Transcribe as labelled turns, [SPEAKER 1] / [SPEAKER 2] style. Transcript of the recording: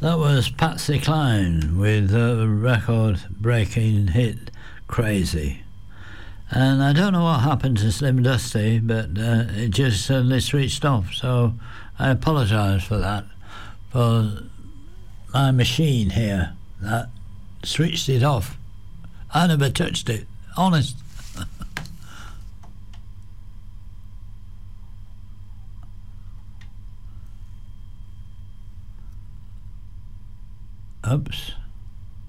[SPEAKER 1] That was Patsy Cline with a record-breaking hit, Crazy. And I don't know what happened to Slim Dusty, but it just suddenly switched off, so I apologise for that, for my machine here that switched it off. I never touched it, honest. Oops.